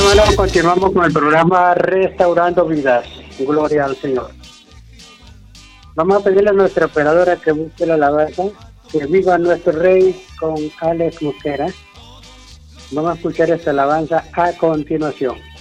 Bueno, continuamos con el programa Restaurando Vidas. Gloria al Señor. Vamos a pedirle a nuestra operadora que busque la alabanza. Que viva nuestro Rey con Alex Mosquera. Vamos a escuchar esta alabanza a continuación.